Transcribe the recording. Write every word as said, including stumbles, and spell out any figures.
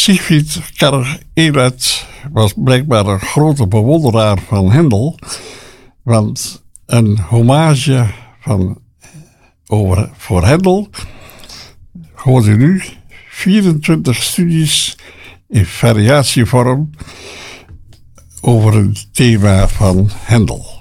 Siegfried Kerr-Elert was blijkbaar een grote bewonderaar van Händel, want een hommage van, over, voor Händel hoort u nu vierentwintig studies in variatievorm over het thema van Händel.